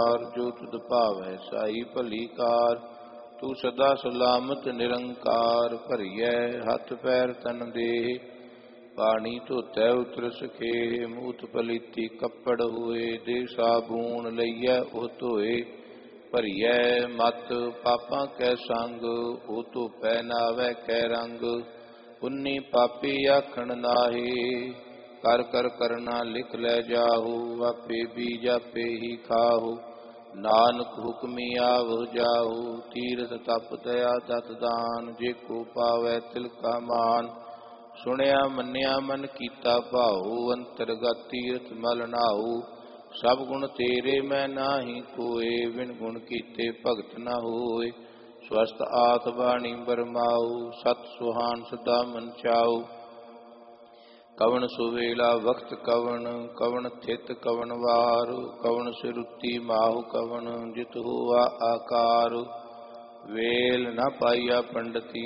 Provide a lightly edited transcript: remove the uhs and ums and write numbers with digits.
ਜੋ ਤੁਧ ਭਾਵੈ ਸਾਈ ਭਲੀ ਕਾਰ। ਤੂੰ ਸਦਾ ਸਲਾਮਤ ਨਿਰੰਕਾਰ। ਭਰੀਐ ਹੱਥ ਪੈਰ ਤਨ ਦੇਹ ਪਾਣੀ ਧੋਤੈ ਉਤਰ ਸਖੇ। ਮੂਤ ਪਲੀਤੀ ਕੱਪੜ ਹੋਏ ਦੇ ਸਾਬੂਨ ਲਈਐ ਉਹ ਧੋਏ। ਭਰੀਐ ਮਤ ਪਾਪਾਂ ਕੈ ਸੰਗ ਉਹ ਧੋਪੈ ਨਾਵੈ ਕੈ ਰੰਗ। ਪੁੰਨੀ ਪਾਪੀ ਆਖਣ ਨਾਹੀ ਕਰ ਕਰ ਕਰਨਾ ਲਿਖ ਲੈ ਜਾਹੂ। ਆਪੇ ਬੀਜ ਆਪੇ ਹੀ ਖਾਹੂ ਨਾਨਕ ਹੁਕਮੀ ਆਵਹੁ ਜਾਹੂ। ਤੀਰਥ ਤਪ ਦਇਆ ਦਤ ਦਾਨ ਜੇ ਕੋ ਪਾਵੈ ਤਿਲ ਕਾ ਮਾਨ। ਸੁਣਿਆ ਮੰਨਿਆ ਮਨ ਕੀਤਾ ਭਾਉ ਅੰਤਰਗਤ ਤੀਰਥ ਮਲ ਨਾਉ। ਸਭ ਗੁਣ ਤੇਰੇ ਮੈਂ ਨਾਹੀ ਕੋਏ ਬਿਨ ਗੁਣ ਕੀਤੇ ਭਗਤ ਨ ਹੋਏ। ਸਵਸਤ ਆਤ ਬਾਣੀ ਬਰਮਾਉ ਸਤ ਸੁਹਾਨ ਸਦਾ ਮਨ ਚਾਉ। ਕਵਣ ਸੁਵੇਲਾ ਵਕਤ ਕਵਣ ਕਵਣ ਥਿਤ ਕਵਣ ਵਾਰ। ਕਵਣ ਸਿਰੁੱਤੀ ਮਾਹੁ ਕਵਣ ਜਿਤ ਹੋਆ ਆਕਾਰ। ਵੇਲ ਨ ਪਾਈਆ ਪੰਡਤੀ